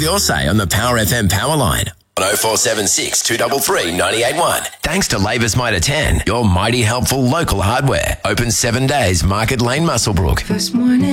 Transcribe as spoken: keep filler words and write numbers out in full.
your say on the Power F M Power Line. On oh four seven six, two three three, nine eight one. Thanks to Labour's Mitre ten, your mighty helpful local hardware. Open seven days, Market Lane, Muswellbrook. This morning.